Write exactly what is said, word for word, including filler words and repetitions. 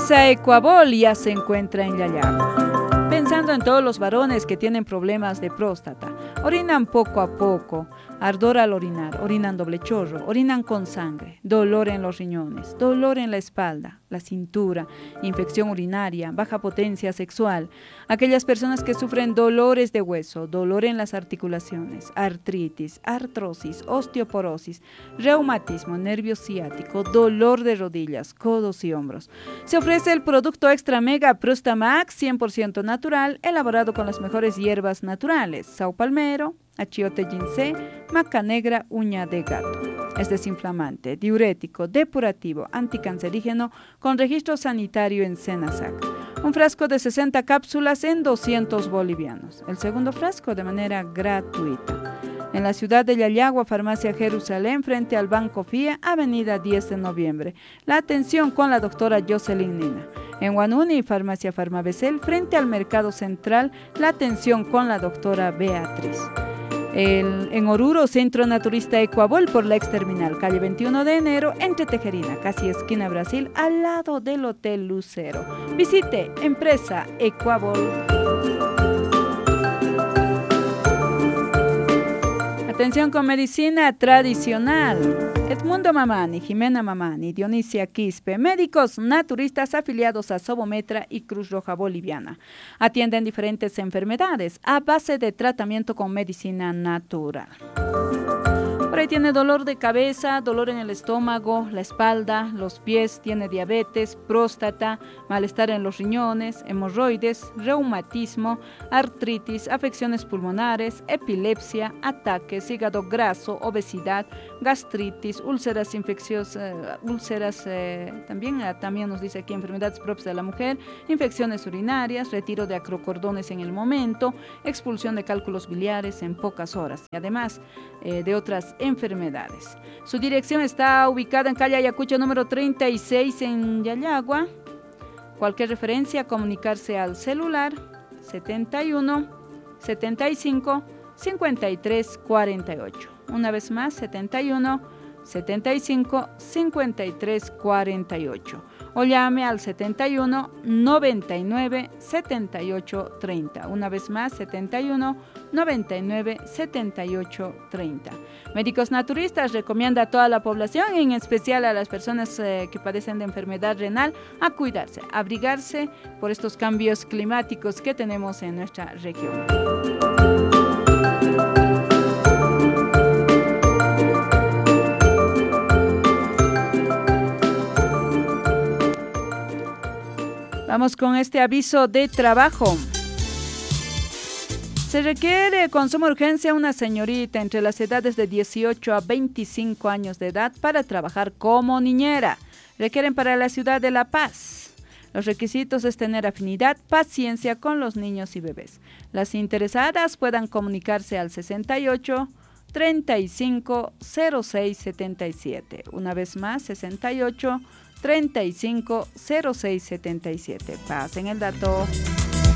Empresa Ecuabol ya se encuentra en Yayago. Pensando en todos los varones que tienen problemas de próstata, orinan poco a poco, ardor al orinar, orinan doble chorro, orinan con sangre, dolor en los riñones, dolor en la espalda, la cintura, infección urinaria, baja potencia sexual, aquellas personas que sufren dolores de hueso, dolor en las articulaciones, artritis, artrosis, osteoporosis, reumatismo, nervio ciático, dolor de rodillas, codos y hombros. Se ofrece el producto Extra Mega Prostamax cien por ciento natural, elaborado con las mejores hierbas naturales, Sao Palmero, achiote ginseng, maca negra, uña de gato. Es desinflamante, diurético, depurativo, anticancerígeno, con registro sanitario en Senasac. Un frasco de sesenta cápsulas en doscientos bolivianos. El segundo frasco de manera gratuita. En la ciudad de Yayagua, Farmacia Jerusalén, frente al Banco F I A, Avenida diez de noviembre. La atención con la doctora Jocelyn Nina. En Guanuni, Farmacia Farmabecel, frente al Mercado Central, la atención con la doctora Beatriz. El, en Oruro, Centro Naturista Ecuabol por la ex terminal, calle veintiuno de enero, entre Tejerina, casi esquina Brasil, al lado del Hotel Lucero. Visite Empresa Ecuabol. Atención con medicina tradicional. Edmundo Mamani, Jimena Mamani, Dionisia Quispe, médicos naturistas afiliados a Sobometra y Cruz Roja Boliviana. Atienden diferentes enfermedades a base de tratamiento con medicina natural. Por ahí tiene dolor de cabeza, dolor en el estómago, la espalda, los pies, tiene diabetes, próstata, malestar en los riñones, hemorroides, reumatismo, artritis, afecciones pulmonares, epilepsia, ataques, hígado graso, obesidad, gastritis, úlceras infecciosas, úlceras, eh, también, eh, también nos dice aquí enfermedades propias de la mujer, infecciones urinarias, retiro de acrocordones en el momento, expulsión de cálculos biliares en pocas horas, y además eh, de otras enfermedades. Su dirección está ubicada en calle Ayacucho número treinta y seis en Yayagua. Cualquier referencia, comunicarse al celular setenta y uno, setenta y cinco, cincuenta y tres, cuarenta y ocho. Una vez más, setenta y uno, setenta y cinco, cincuenta y tres, cuarenta y ocho. O llame al setenta y uno, noventa y nueve, setenta y ocho, treinta. Una vez más, setenta y uno, noventa y nueve, setenta y ocho, treinta. Médicos Naturistas recomienda a toda la población, en especial a las personas eh, que padecen de enfermedad renal, a cuidarse, a abrigarse por estos cambios climáticos que tenemos en nuestra región. Vamos con este aviso de trabajo. Se requiere con suma urgencia una señorita entre las edades de dieciocho a veinticinco años de edad para trabajar como niñera. Requieren para la ciudad de La Paz. Los requisitos es tener afinidad, paciencia con los niños y bebés. Las interesadas puedan comunicarse al sesenta y ocho, treinta y cinco, cero seis, setenta y siete. Una vez más, sesenta y ocho, treinta y cinco, cero seis, setenta y siete. Pasen el dato.